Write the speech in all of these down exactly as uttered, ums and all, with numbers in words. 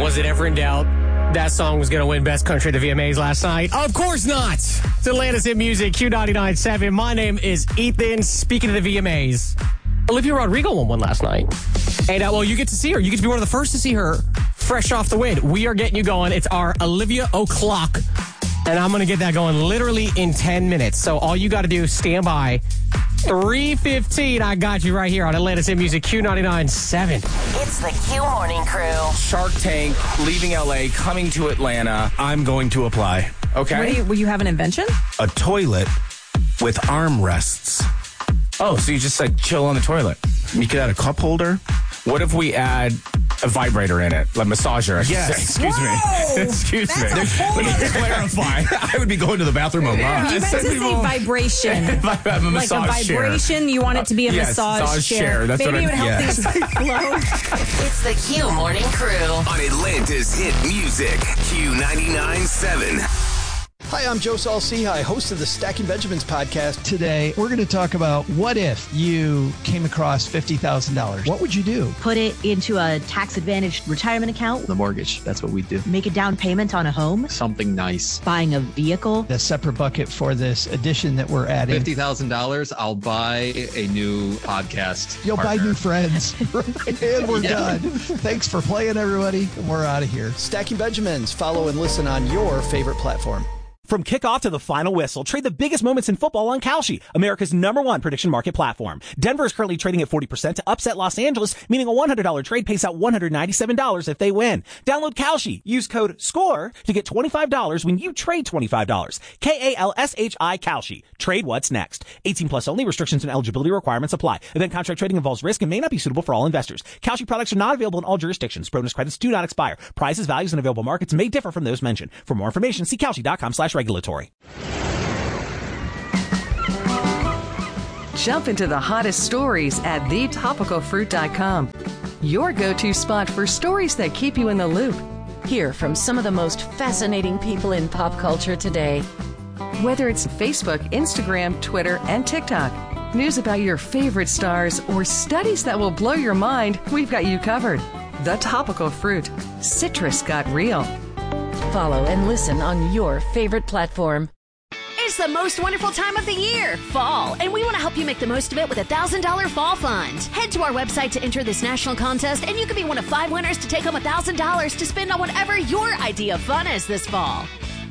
Was it ever in doubt that song was going to win Best Country at the V M As last night? Of course not. It's Atlanta's Hit Music, Q ninety-nine point seven. My name is Ethan. Speaking of the V M As, Olivia Rodrigo won one last night. And, uh, well, you get to see her. You get to be one of the first to see her fresh off the win. We are getting you going. It's our Olivia O'Clock. And I'm going to get that going literally in ten minutes. So all you got to do is stand by. three fifteen, I got you right here on Atlanta's Hit Music, Q ninety-nine point seven. It's the Q Morning Crew. Shark Tank, leaving L A, coming to Atlanta. I'm going to apply. Okay. What do you, will you have an invention? A toilet with armrests. Oh, so you just like chill on the toilet. You could add a cup holder. What if we add a vibrator in it? Like massager, I should Yes. say. Excuse Whoa! me. Excuse That's me. a whole Let me other- clarify. I would be going to the bathroom a lot. You meant to some say people- vibration. If I have a Like a massage chair. vibration, you want it to be a Uh, yes, massage, massage chair. chair, that's Maybe what I- it would help yeah. things flow. It's the Q Morning Crew. On Atlanta's Hit Music, Q ninety-nine point seven. Hi, I'm Joe Saul-Sehy, host of the Stacking Benjamins podcast. Today, we're going to talk about what if you came across fifty thousand dollars. What would you do? Put it into a tax-advantaged retirement account. The mortgage. That's what we do. Make a down payment on a home. Something nice. Buying a vehicle. A separate bucket for this edition that we're adding. fifty thousand dollars, I'll buy a new podcast. You'll buy partner. new friends. And we're Yeah. done. Thanks for playing, everybody. And we're out of here. Stacking Benjamins. Follow and listen on your favorite platform. From kickoff to the final whistle, trade the biggest moments in football on Kalshi, America's number one prediction market platform. Denver is currently trading at forty percent to upset Los Angeles, meaning a one hundred dollars trade pays out one hundred ninety-seven dollars if they win. Download Kalshi. Use code SCORE to get twenty-five dollars when you trade twenty-five dollars. K A L S H I Kalshi. Trade what's next. eighteen plus only. Restrictions and eligibility requirements apply. Event contract trading involves risk and may not be suitable for all investors. Kalshi products are not available in all jurisdictions. Bonus credits do not expire. Prices, values, and available markets may differ from those mentioned. For more information, see Kalshi.com slash regulatory. Jump into the hottest stories at the topical fruit dot com. Your go-to spot for stories that keep you in the loop. Hear from some of the most fascinating people in pop culture today. Whether it's Facebook, Instagram, Twitter, and TikTok, news about your favorite stars, or studies that will blow your mind, we've got you covered. The Topical Fruit. Citrus got real. Follow and listen on your favorite platform. It's the most wonderful time of the year, fall, and we want to help you make the most of it with a one thousand dollars Fall Fund. Head to our website to enter this national contest, and you can be one of five winners to take home one thousand dollars to spend on whatever your idea of fun is this fall.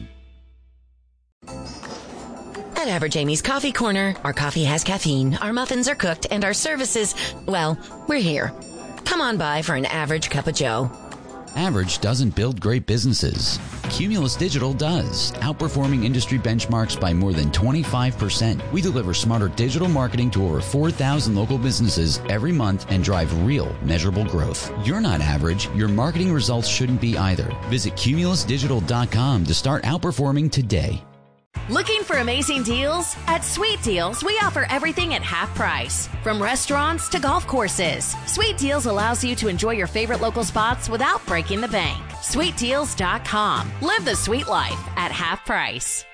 At Average Amy's Coffee Corner, our coffee has caffeine, our muffins are cooked, and our services, well, we're here. Come on by for an average cup of joe. Average doesn't build great businesses. Cumulus Digital does, outperforming industry benchmarks by more than twenty-five percent. We deliver smarter digital marketing to over four thousand local businesses every month and drive real, measurable growth. You're not average. Your marketing results shouldn't be either. Visit cumulus digital dot com to start outperforming today. Looking for amazing deals? At Sweet Deals, we offer everything at half price. From restaurants to golf courses, Sweet Deals allows you to enjoy your favorite local spots without breaking the bank. sweet deals dot com. Live the sweet life at half price.